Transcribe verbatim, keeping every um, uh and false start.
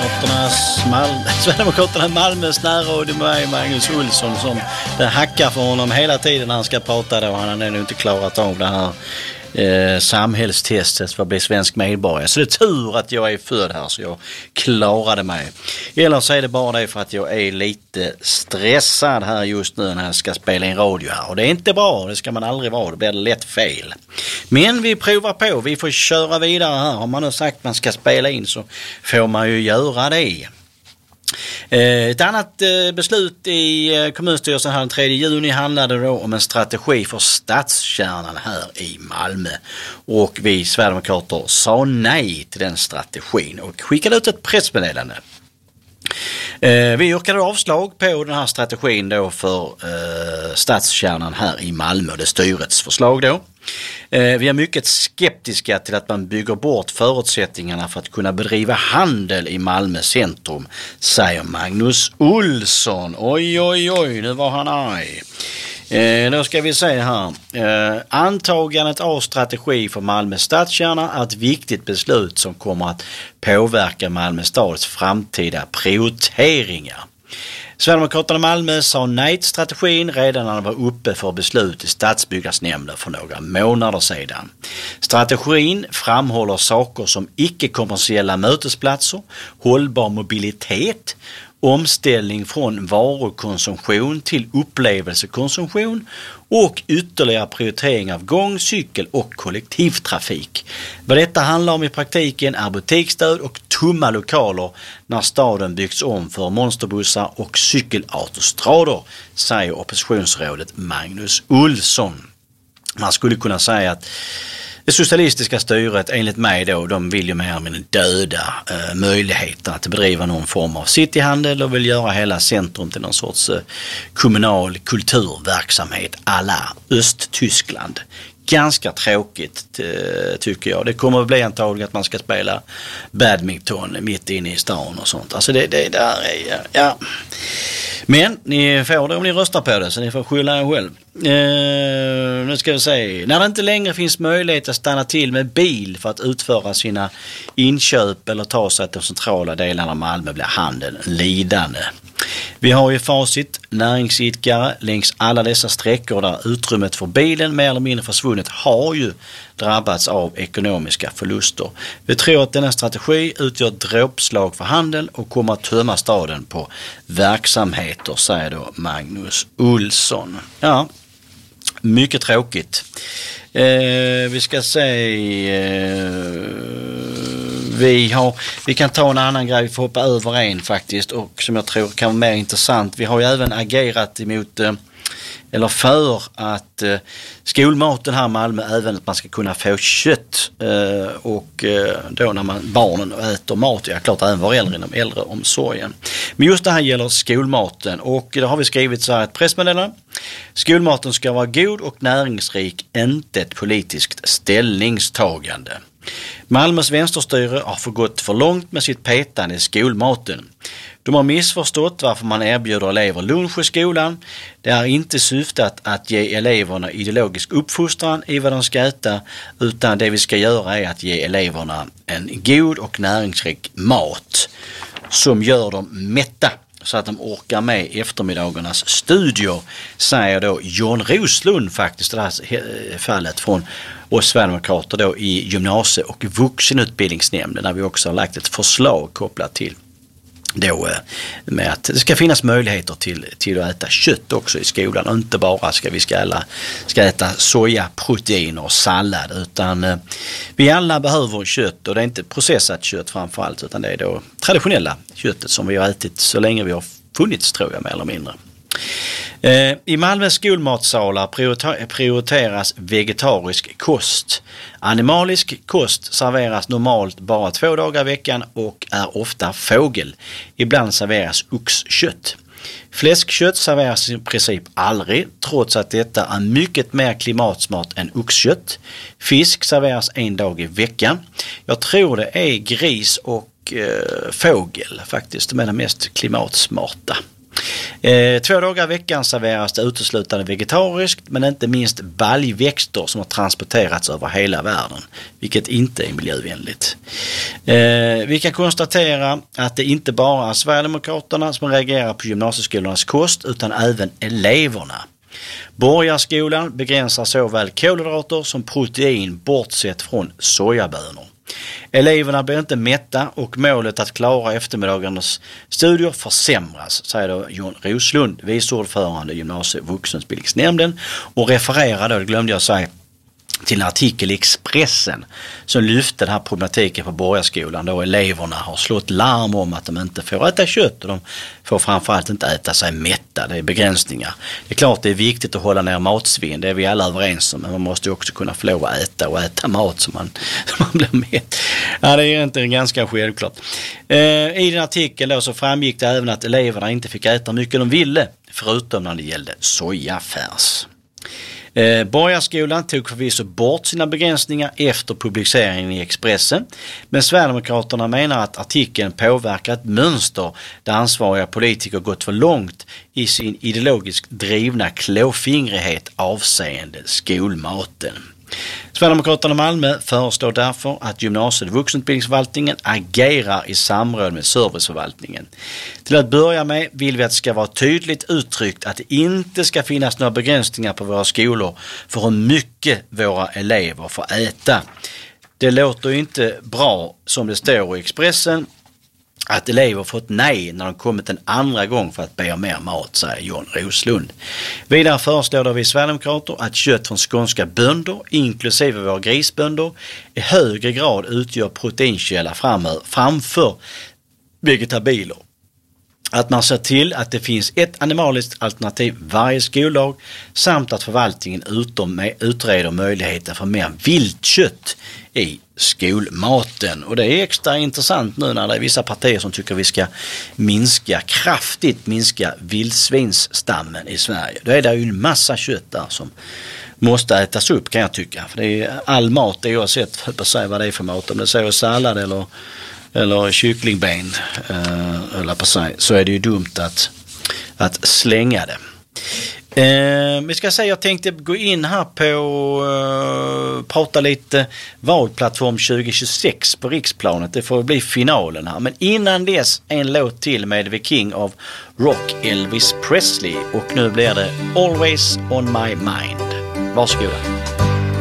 Sverigedemokraternas Malmö, Sverigedemokraterna Malmös närradio med Magnus Olsson som det hackar för honom hela tiden när han ska prata då. Han har nog inte klarat av det här eh, samhällstestet för att bli svensk medborgare. Så det är tur att jag är född här så jag klarade mig. Eller så är det bara det för att jag är lite stressad här just nu när jag ska spela in radio här. Och det är inte bra, det ska man aldrig vara, det blir lätt fel. Men vi provar på, vi får köra vidare här. Har man nu sagt att man ska spela in så får man ju göra det. Ett annat beslut i kommunstyrelsen här den tredje juni handlade då om en strategi för stadskärnan här i Malmö. Och vi Sverigedemokrater sa nej till den strategin och skickade ut ett pressmeddelande. Vi yrkade avslag på den här strategin då för eh, stadskärnan här i Malmö, det styrets förslag då. Eh, vi är mycket skeptiska till att man bygger bort förutsättningarna för att kunna bedriva handel i Malmö centrum, säger Magnus Olsson. Oj, oj, oj, nu var han arg. Eh, då ska vi säga här. Eh, antagandet av strategi för Malmö stadskärna är ett viktigt beslut som kommer att påverka Malmö stads framtida prioriteringar. Sverigedemokraterna Malmö sa nej till strategin redan när det var uppe för beslut i stadsbyggnadsnämnden för några månader sedan. Strategin framhåller saker som icke-kommersiella mötesplatser, hållbar mobilitet, omställning från varukonsumtion till upplevelsekonsumtion och ytterligare prioritering av gång, cykel och kollektivtrafik. Vad detta handlar om i praktiken är butiksstöd och tomma lokaler när staden byggs om för monsterbussar och cykelautostrader, säger oppositionsrådet Magnus Olsson. Man skulle kunna säga att det socialistiska styret, enligt mig då, de vill ju mer med döda eh, möjligheter att bedriva någon form av cityhandel och vill göra hela centrum till någon sorts eh, kommunal kulturverksamhet alla Östtyskland. Ganska tråkigt eh, tycker jag. Det kommer att bli antagligen att man ska spela badminton mitt inne i stan och sånt. Alltså det, det där är, ja. Men ni får det om ni röstar på det, så ni får skylla er själv. Eh, nu ska vi se. När det inte längre finns möjlighet att stanna till med bil för att utföra sina inköp eller ta sig till de centrala delarna av Malmö blir handeln lidande. Vi har ju facit, näringsidkare längs alla dessa sträckor där utrymmet för bilen mer eller mindre försvunnet har ju drabbats av ekonomiska förluster. Vi tror att denna strategi utgör ett dråpslag för handel och kommer att tömma staden på verksamheter, säger då Magnus Olsson. Ja, mycket tråkigt. Eh, vi ska se... Eh, Vi, har, vi kan ta en annan grej, vi får hoppa över en faktiskt, och som jag tror kan vara mer intressant. Vi har ju även agerat emot, eller för att eh, skolmaten här i Malmö, även att man ska kunna få kött eh, och eh, då när man, barnen äter mat, ja klart även var äldre inom äldreomsorgen. Men just det här gäller skolmaten och då har vi skrivit så här ett pressmeddelande. Skolmaten ska vara god och näringsrik, inte ett politiskt ställningstagande. Malmös vänsterstyre har förgått för långt med sitt petande i skolmaten. De har missförstått varför man erbjuder elever lunch i skolan. Det är inte syftat att ge eleverna ideologisk uppfostran i vad de ska äta, utan det vi ska göra är att ge eleverna en god och näringsrik mat som gör dem mätta så att de orkar med eftermiddagarnas studier, säger då John Roslund faktiskt i det här fallet från oss Sverigedemokrater då i gymnasie- och vuxenutbildningsnämnden, där vi också har lagt ett förslag kopplat till då med att det ska finnas möjligheter till, till att äta kött också i skolan och inte bara ska vi ska, alla, ska äta sojaproteiner och sallad, utan eh, vi alla behöver kött, och det är inte processat kött framförallt, utan det är då traditionella köttet som vi har ätit så länge vi har funnits, tror jag, mer eller mindre. Eh, I Malmös skolmatsalar prioriteras vegetarisk kost. Animalisk kost serveras normalt bara två dagar i veckan och är ofta fågel. Ibland serveras oxkött. Fläskkött serveras i princip aldrig, trots att detta är mycket mer klimatsmart än oxkött. Fisk serveras en dag i veckan. Jag tror det är gris och eh, fågel faktiskt, de är de mest klimatsmarta. Eh, två dagar i veckan serveras det uteslutande vegetariskt, men inte minst baljväxter som har transporterats över hela världen, vilket inte är miljövänligt. Eh, vi kan konstatera att det inte bara är Sverigedemokraterna som reagerar på gymnasieskolornas kost, utan även eleverna. Borgarskolan begränsar såväl kolhydrater som protein bortsett från sojabönor. Eleverna blir inte mätta och målet att klara eftermiddagarnas studier försämras, säger då John Roslund, vice ordförande i gymnasie- och vuxenutbildningsnämnden, och refererar då, det glömde jag säga, till en artikel i Expressen som lyfte den här problematiken på Borgarskolan, då eleverna har slått larm om att de inte får äta kött och de får framförallt inte äta sig mätta. Det är begränsningar. Det är klart det är viktigt att hålla ner matsvinn, det är vi alla överens om, men man måste ju också kunna få lov att äta och äta mat som man, som man blir mätt. Ja, det är egentligen ganska självklart. Eh, I den artikeln då så framgick det även att eleverna inte fick äta mycket de ville, förutom när det gällde sojafärs. Eh, Borgarskolan tog förvisso bort sina begränsningar efter publiceringen i Expressen, men Sverigedemokraterna menar att artikeln påverkar ett mönster där ansvariga politiker gått för långt i sin ideologiskt drivna klåfingrighet avseende skolmaten. Sverigedemokraterna Malmö föreslår därför att gymnasie- och vuxenutbildningsförvaltningen agerar i samråd med serviceförvaltningen. Till att börja med vill vi att det ska vara tydligt uttryckt att det inte ska finnas några begränsningar på våra skolor för hur mycket våra elever får äta. Det låter ju inte bra som det står i Expressen att elever fått nej när de kommit en andra gång för att be om mer mat, säger John Roslund. Vidare föreslår vi Sverigedemokrater att kött från skånska bönder, inklusive våra grisbönder, i högre grad utgör proteinkälla framför vegetabilier. Att man ser till att det finns ett animaliskt alternativ varje skollag, samt att förvaltningen utom med utreder möjligheten för mer viltkött i skolmaten. Och det är extra intressant nu när det är vissa partier som tycker vi ska minska, kraftigt minska vildsvinsstammen i Sverige. Då är det ju en massa kött där som måste ätas upp, kan jag tycka. För det är all mat, oavsett vad det är för mat, om det är sallad eller eller kycklingben eh, eller på sig, så är det ju dumt att, att slänga det. Eh, vi ska säga, jag tänkte gå in här på eh, prata lite valplattform tjugo tjugosex på riksplanet. Det får bli finalen här. Men innan dess en låt till med The King of Rock, Elvis Presley. Och nu blir det Always on My Mind. Varsågoda.